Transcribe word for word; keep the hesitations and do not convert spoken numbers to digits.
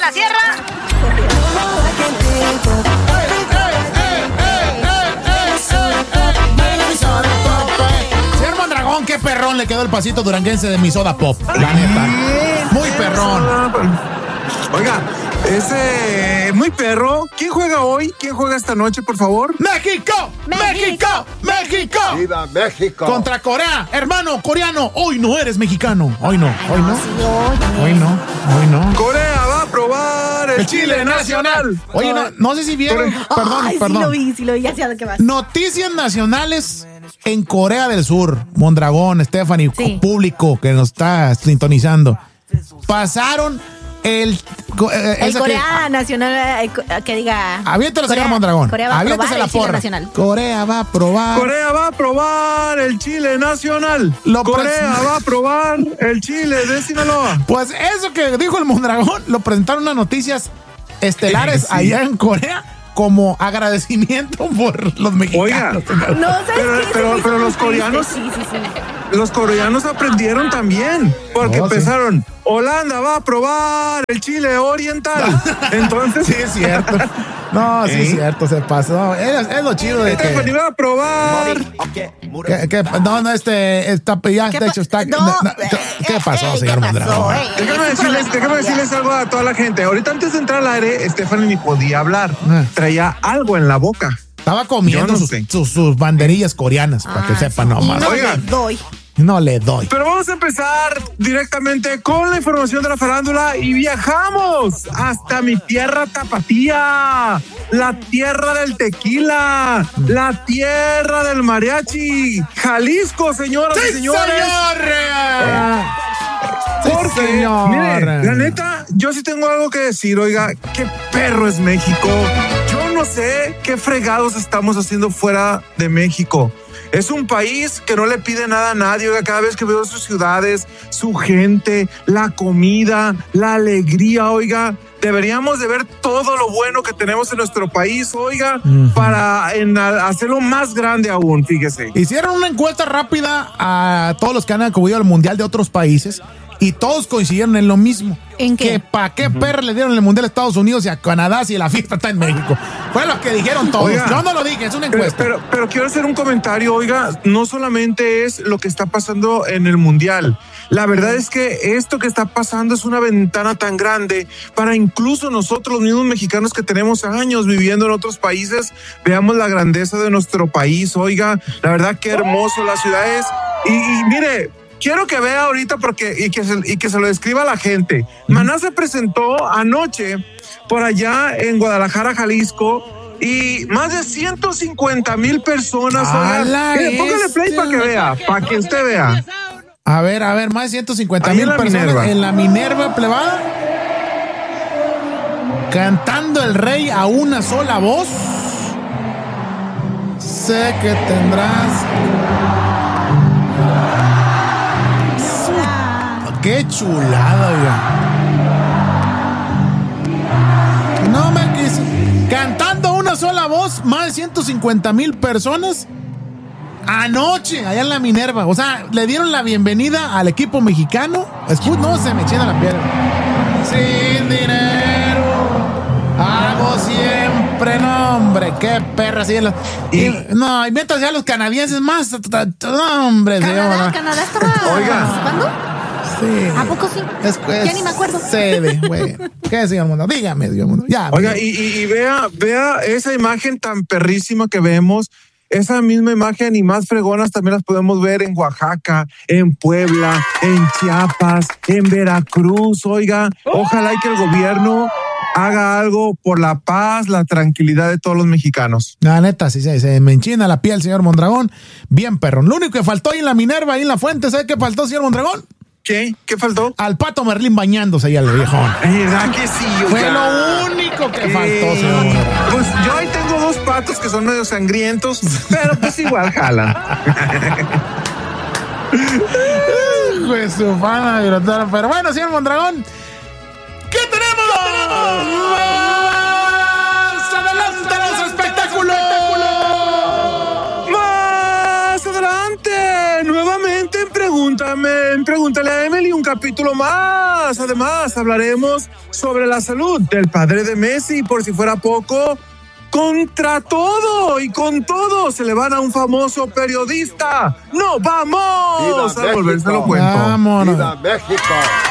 la sierra. Señor Mondragón, qué perrón le quedó el pasito duranguense de mi soda pop. La neta. Muy perrón. Oiga, ese muy perro. ¿Quién juega hoy? ¿Quién juega esta noche, por favor? ¡México! ¡México! ¡México! ¡Viva México! Contra Corea. Hermano coreano, hoy no eres mexicano. Hoy no, hoy no. Hoy no, hoy no. Corea va a probar el, El Chile nacional. Oye, no, no sé si vieron. Perdón, Ay, perdón. sí lo vi, sí lo vi, ya sé a lo que vas. Noticias nacionales en Corea del Sur. Mondragón, Stephanie, Sí. público que nos está sintonizando. Pasaron el... eh, El esa Corea que, Nacional, eh, co- que diga... aviéntalo, Corea- señor Mondragón. Corea va a Aviéntese probar la el Chile porra. nacional. Corea va a probar... Corea va a probar el Chile nacional. Lo Corea pres- va a probar el Chile de Sinaloa. Pues eso que dijo el Mondragón lo presentaron en las noticias estelares Sí. allá en Corea como agradecimiento por los mexicanos. No, ¿sabes Pero- qué? pero- Se me pero hizo los muy coreanos- triste. Sí, sí, sí. Los coreanos aprendieron también, porque Oh, sí. empezaron, Holanda va a probar el Chile oriental. Entonces, Sí, es cierto. No, sí ¿Eh? es cierto, se pasó. Es, es lo chido de Stephanie que... va a probar. que, que- no, no, este... Está, ya, ¿Qué de pa- hecho, está... no, no, no, eh, ¿Qué eh, pasó, eh, señor ¿qué pasó, Mondragón? eh? Déjame Es un decirles, problema déjame familiar. decirles algo a toda la gente. Ahorita antes de entrar al aire, Stephanie ni podía hablar. Ah. Traía algo en la boca. Estaba comiendo Yo no sus, sé. sus, sus banderillas coreanas, para que Ah, sepan sí. nomás. Y no Oigan. le doy. No le doy. Pero vamos a empezar directamente con la información de la farándula y viajamos hasta mi tierra tapatía, la tierra del tequila, la tierra del mariachi, Jalisco, señoras y ¡Sí, señores. señor! Sí, Porque, señor. mire, la neta, yo sí tengo algo que decir. Oiga, qué perro es México. Yo no sé qué fregados estamos haciendo fuera de México. Es un país que no le pide nada a nadie. Oiga, cada vez que veo sus ciudades, su gente, la comida, la alegría, oiga, deberíamos de ver todo lo bueno que tenemos en nuestro país, oiga, Ujú. para en, a- hacerlo más grande aún, fíjese. Hicieron una encuesta rápida a todos los que han acudido al Mundial de otros países y todos coincidieron en lo mismo. ¿En qué? Que pa' qué perra le dieron el Mundial a Estados Unidos y a Canadá si la fiesta está en México. Fue lo que dijeron todos. Oiga. Yo no lo dije, es una Pero, encuesta. pero, pero quiero hacer un comentario, oiga, no solamente es lo que está pasando en el Mundial. La verdad es que esto que está pasando es una ventana tan grande para incluso nosotros, los mismos mexicanos que tenemos años viviendo en otros países, veamos la grandeza de nuestro país, oiga, la verdad que hermoso las ciudades. Y, y mire, quiero que vea ahorita porque y que, se, y que se lo describa a la gente. Maná se presentó anoche por allá en Guadalajara, Jalisco, y más de ciento cincuenta mil personas. ¡A oiga. la Mire, póngale play bestia! para que vea, para que usted vea. A ver, a ver, más de ciento cincuenta Ahí mil en la personas Minerva. en la Minerva plebada. Cantando el rey a una sola voz. Sé que tendrás. Qué chulada, oiga. No me quise. Cantando a una sola voz, más de ciento cincuenta mil personas. Anoche, allá en la Minerva. O sea, le dieron la bienvenida al equipo mexicano. Escucha, no, se me china la piel. Sin dinero, hago siempre, no, hombre, qué perra. Sí, la- y, no, y mientras ya los canadienses más. No, hombre, Canadá, señor. Canadá estaba Oiga. participando. Sí. ¿A poco sí? Es- Ya es ni me acuerdo. Sede, güey. ¿Qué, señor Mundo? Dígame, señor Mundo. Ya. Oiga, y, y, y vea, vea esa imagen tan perrísima que vemos. Esa misma imagen y más fregonas también las podemos ver en Oaxaca, en Puebla, en Chiapas, en Veracruz. Oiga, ojalá y que el gobierno haga algo por la paz, la tranquilidad de todos los mexicanos. La neta, sí, se, se me enchina la piel, señor Mondragón. Bien, perrón. Lo único que faltó ahí en la Minerva, ahí en la fuente, ¿sabe qué faltó, señor Mondragón? ¿Qué? ¿Qué faltó? Al Pato Merlín bañándose ahí al viejón. ¿Verdad que sí? Fue oiga? lo único que Eh, faltó, señor Mondragón. Pues yo ahí tengo dos patos que son medio sangrientos, pero pues igual jalan. Hijo de su fana, pero, pero bueno, señor Mondragón, ¿qué tenemos? ¡Más adelante los espectáculos! Más adelante, nuevamente en Pregunta Pregúntame, pregúntale a Emily un capítulo más. Además, hablaremos sobre la salud del padre de Messi, por si fuera poco. Contra todo y con todo se le van a un famoso periodista. ¡No vamos! ¡Viva A volver, se lo México! cuento. Vámonos. ¡Viva México!